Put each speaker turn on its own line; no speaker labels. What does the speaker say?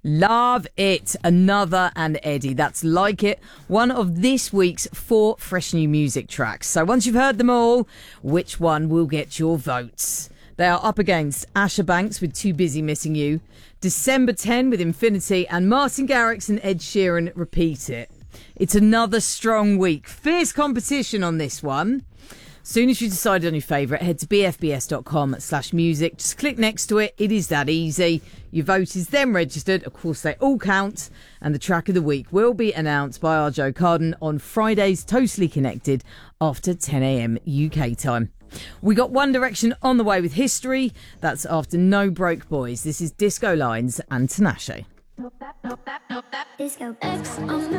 Love it. Another and Eddie. That's Like It, one of this week's 4 fresh new music tracks. So once you've heard them all, which one will get your votes? They are up against Asher Banks with Too Busy Missing You, December 10 with Infinity, and Martin Garrix and Ed Sheeran, Repeat It. It's another strong week. Fierce competition on this one. Soon as you decided on your favourite, head to bfbs.com/music. Just click next to it. It is that easy. Your vote is then registered. Of course, they all count. And the track of the week will be announced by our Joe Carden on Friday's Totally Connected after 10 a.m. UK time. We got One Direction on the way with History. That's after No Broke Boys. This is Disco Lines and Tinashe.
Disco X on the